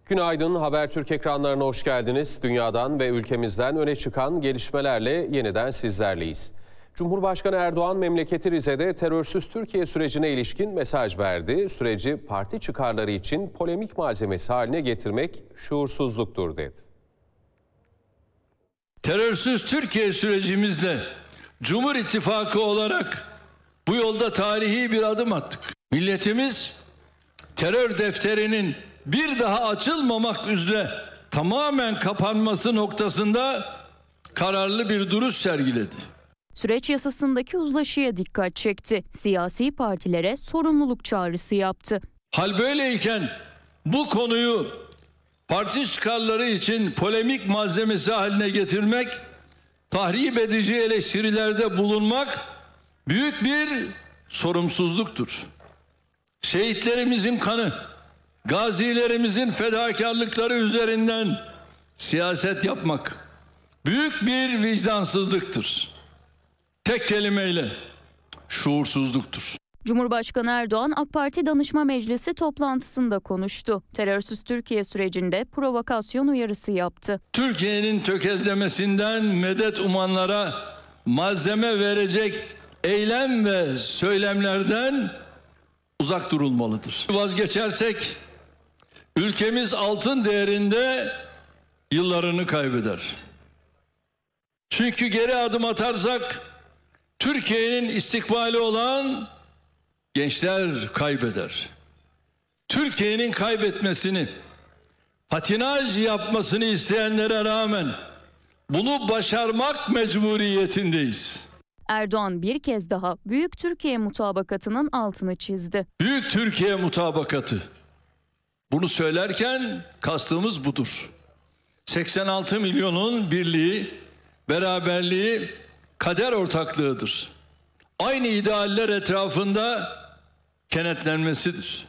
Günaydın, Habertürk ekranlarına hoş geldiniz. Dünyadan ve ülkemizden öne çıkan gelişmelerle yeniden sizlerleyiz. Cumhurbaşkanı Erdoğan memleketi Rize'de terörsüz Türkiye sürecine ilişkin mesaj verdi. Süreci parti çıkarları için polemik malzemesi haline getirmek şuursuzluktur dedi. Terörsüz Türkiye sürecimizle Cumhur İttifakı olarak bu yolda tarihi bir adım attık. Milletimiz terör defterinin bir daha açılmamak üzere tamamen kapanması noktasında kararlı bir duruş sergiledi. Süreç yasasındaki uzlaşıya dikkat çekti. Siyasi partilere sorumluluk çağrısı yaptı. Hal böyleyken bu konuyu parti çıkarları için polemik malzemesi haline getirmek, tahrip edici eleştirilerde bulunmak büyük bir sorumsuzluktur. Şehitlerimizin kanı, gazilerimizin fedakarlıkları üzerinden siyaset yapmak büyük bir vicdansızlıktır. Tek kelimeyle şuursuzluktur. Cumhurbaşkanı Erdoğan AK Parti Danışma Meclisi toplantısında konuştu. Terörsüz Türkiye sürecinde provokasyon uyarısı yaptı. Türkiye'nin tökezlemesinden medet umanlara malzeme verecek eylem ve söylemlerden uzak durulmalıdır. Vazgeçersek ülkemiz altın değerinde yıllarını kaybeder. Çünkü geri adım atarsak Türkiye'nin istikbali olan gençler kaybeder. Türkiye'nin kaybetmesini, patinaj yapmasını isteyenlere rağmen bunu başarmak mecburiyetindeyiz. Erdoğan bir kez daha Büyük Türkiye Mutabakatı'nın altını çizdi. Büyük Türkiye Mutabakatı. Bunu söylerken kastımız budur. 86 milyonun birliği, beraberliği, kader ortaklığıdır. Aynı idealler etrafında kenetlenmesidir.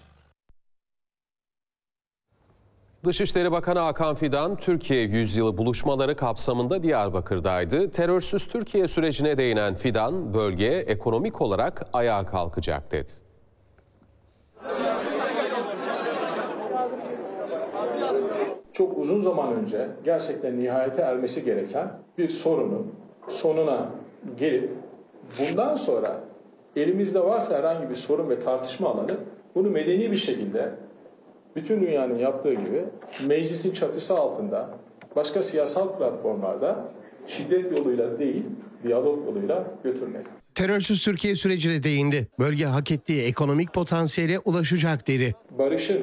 Dışişleri Bakanı Hakan Fidan, Türkiye Yüzyılı buluşmaları kapsamında Diyarbakır'daydı. Terörsüz Türkiye sürecine değinen Fidan, bölge ekonomik olarak ayağa kalkacak dedi. Çok uzun zaman önce gerçekten nihayete ermesi gereken bir sorunun sonuna gelip bundan sonra elimizde varsa herhangi bir sorun ve tartışma alanı bunu medeni bir şekilde bütün dünyanın yaptığı gibi meclisin çatısı altında başka siyasal platformlarda şiddet yoluyla değil diyalog yoluyla götürmek. Terörsüz Türkiye sürecine değindi. Bölge hak ettiği ekonomik potansiyele ulaşacak dedi. Barışın